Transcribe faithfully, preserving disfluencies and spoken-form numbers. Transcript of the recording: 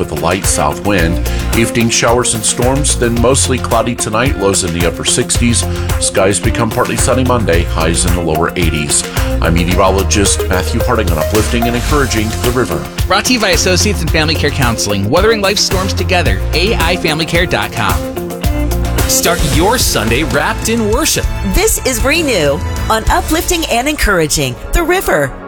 with a light south wind. Evening showers and storms, then mostly cloudy tonight, lows in the upper sixties. Skies become partly sunny Monday, highs in the lower eighties. I'm meteorologist Matthew Harding on Uplifting and Encouraging The River. Brought to you by Associates in Family Care Counseling, weathering life's storms together, A I family care dot com. Start your Sunday wrapped in worship. This is Renew on Uplifting and Encouraging The River.